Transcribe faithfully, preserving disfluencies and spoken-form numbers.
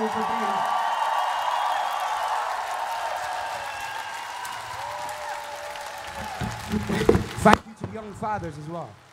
for three. Thank you to young fathers as well.